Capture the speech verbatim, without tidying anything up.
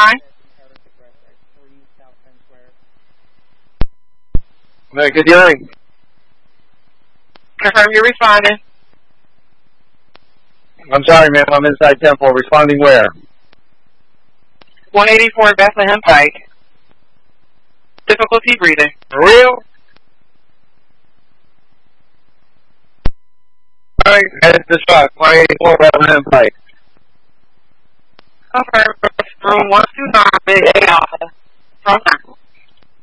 nine. Very good hearing. Confirm you're responding. I'm sorry, ma'am. I'm inside Temple. Responding where? one eighty-four Bethlehem Pike. Difficulty breathing. For real? All right, head to shot. one eighty-four Bethlehem Pike. Confirm. Room one two nine, Big A Alpha. From time.